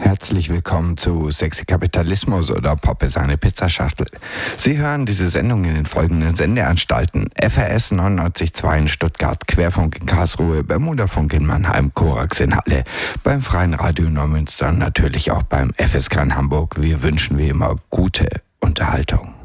Herzlich willkommen zu Sexy Kapitalismus oder Pop ist eine Pizzaschachtel. Sie hören diese Sendung in den folgenden Sendeanstalten: FRS 99.2 in Stuttgart, Querfunk in Karlsruhe, Bermudafunk in Mannheim, Korax in Halle, beim Freien Radio Neumünster und natürlich auch beim FSK in Hamburg. Wir wünschen wie immer gute Unterhaltung.